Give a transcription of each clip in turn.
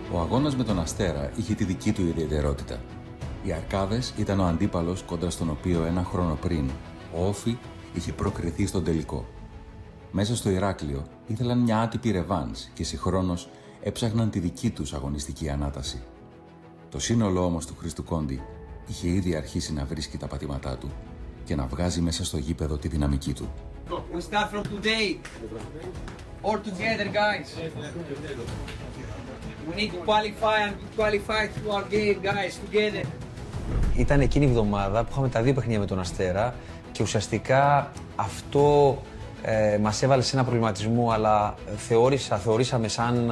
Ο αγώνας με τον Αστέρα είχε τη δική του ιδιαιτερότητα. Οι Αρκάδες ήταν ο αντίπαλος κόντρα στον οποίο ένα χρόνο πριν ο Όφη είχε προκριθεί στον τελικό. Μέσα στο Ηράκλειο ήθελαν μια άτυπη ρεβάνς και συγχρόνως έψαχναν τη δική τους αγωνιστική ανάταση. Το σύνολο όμως του Χρήστου Κόντι είχε ήδη αρχίσει να βρίσκει τα πατήματά του και να βγάζει μέσα στο γήπεδο τη δυναμική του. We start from today. All together, guys. We need to qualify through our game, guys, together. Ήταν εκείνη η εβδομάδα που είχαμε τα δύο παιχνίδια με τον Αστέρα και ουσιαστικά αυτό μας έβαλε σε ένα προβληματισμό, αλλά θεωρήσαμε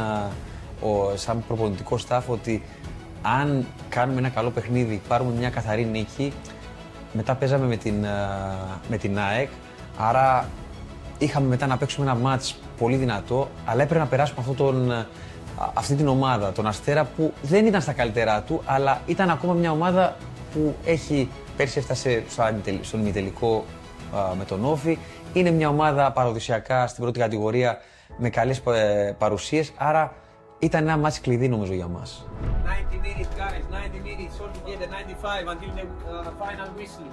σαν προπονητικό staff ότι αν κάνουμε ένα καλό παιχνίδι, πάρουμε μια καθαρή νίκη, μετά παίζαμε με την ΑΕΚ, άρα είχαμε μετά να παίξουμε ένα μάτς πολύ δυνατό, αλλά έπρεπε να περάσουμε αυτή την ομάδα, τον Αστέρα, που δεν ήταν στα καλύτερά του, αλλά ήταν ακόμα μια ομάδα που πέρσι έφτασε στον ημιτελικό με τον Όφη. Είναι μια ομάδα παραδοσιακά στην πρώτη κατηγορία με καλές παρουσίες, άρα ήταν ένα μάτς κλειδί νομίζω για μας. 90 minutes, guys, 90 minutes all together, 95 until the final whistle.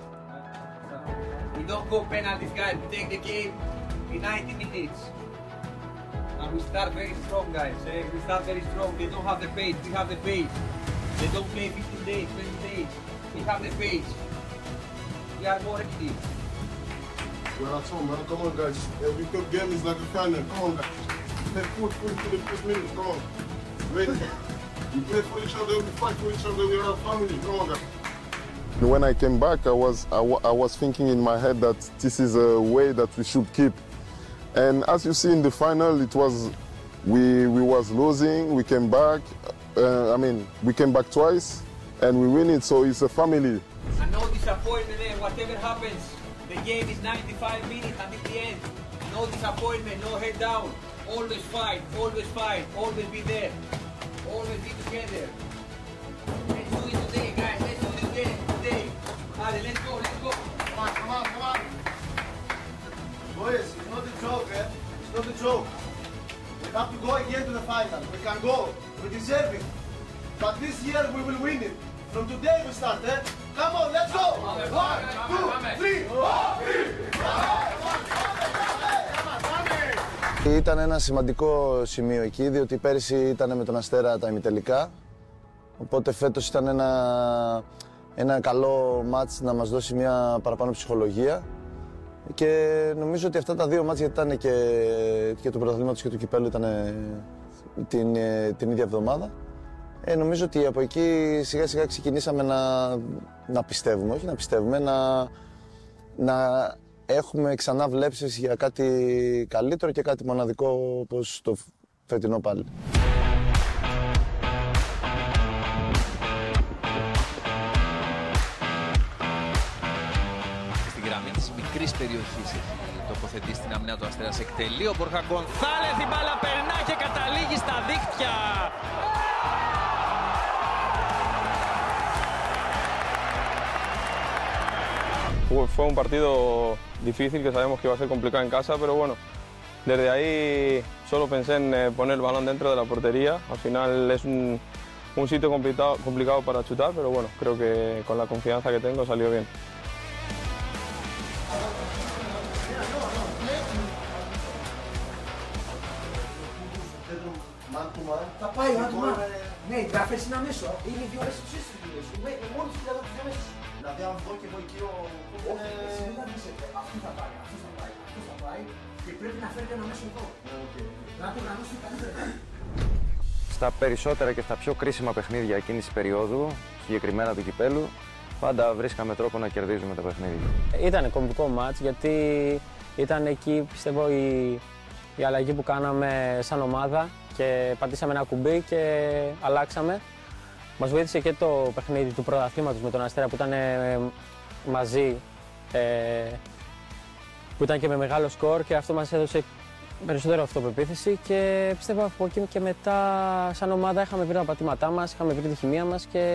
We don't go penalties, guys. We take the game in 90 minutes. And we start very strong, guys. We start very strong. They don't have the pace. We have the pace. They don't play 15 days, 20 days. We have the pace. We are more active. We're at home, man. Come on, guys. Every good game is like a final. Come on, guys. Play foot for the first minute. Come on. Ready? We play for each other. We fight for each other. We are a family. Come on, guys. When I came back, I was thinking in my head that this is a way that we should keep. And as you see in the final, it was we was losing. We came back. We came back twice, and we win it. So it's a family. And no disappointment there. Whatever happens, the game is 95 minutes until the end. No disappointment. No head down. Always fight. Always fight. Always be there. Always be together. Let's do it today, guys. Let's do it today. Allez, let's go. Come on. Boys, it's not a joke, eh? It's not a joke. We have to go again to the final. We can go. We deserve it. But this year we will win it. From today we start, eh? Come on, let's go! 1, 2, 3! Ήταν ένα σημαντικό σημείο εκεί, διότι πέρυσι ήταν με τον Αστέρα τα ημιτελικά. Οπότε φέτος ήταν ένα καλό μάτς να μας δώσει μια παραπάνω ψυχολογία. Και νομίζω ότι αυτά τα δύο μάτς, γιατί ήταν και του πρωταθλήματος και του κυπέλλου, ήταν την ίδια εβδομάδα. Νομίζω ότι από εκεί σιγά σιγά ξεκινήσαμε να πιστεύουμε, όχι να πιστεύουμε, να έχουμε ξανά βλέψεις για κάτι καλύτερο και κάτι μοναδικό όπως το φετινό πάλι. Στην γραμμή της μικρής περιοχής έχει τοποθετήσει την αμυνά του Αστέρας. Εκτελεί ο Μπορχα Γκονθάλεθ, η μπάλα περνά και καταλήγει στα δίχτυα. Fue un partido difícil que sabemos que iba a ser complicado en casa, pero bueno, desde ahí solo pensé en poner el balón dentro de la portería. Al final es un sitio complicado para chutar, pero bueno, creo que con la confianza que tengo salió bien. Θα πάει, ναι, γράφες είναι αμέσως. Είναι 2 ώρες του σύστημα σου. Μόνος του διαδόκους διαμέσως. Δηλαδή αν δω και εγώ εκεί όχι, εσύ δεν θα πεις αυτή θα πάει, αυτός θα πάει και πρέπει να φέρει ένα μέσο εδώ. Να το γραμμίσει καλύτερα. Στα περισσότερα και στα πιο κρίσιμα παιχνίδια εκείνης της περίοδου, συγκεκριμένα του κυπέλλου, πάντα βρίσκαμε τρόπο να κερδίζουμε τα παιχνίδια. Ήταν κομβικό μάτς γιατί ήταν εκεί, πιστεύω, η αλλαγή που κάναμε σαν ομάδα και πατήσαμε ένα κουμπί και αλλάξαμε. Μας βοήθησε και το παιχνίδι του πρωταθλήματος με τον Αστέρα που ήταν μαζί, που ήταν και με μεγάλο σκορ και αυτό μας έδωσε περισσότερο αυτοπεποίθηση και πιστεύω από εκεί και μετά σαν ομάδα είχαμε βρει τα πατήματά μας, είχαμε βρει τη χημεία μας και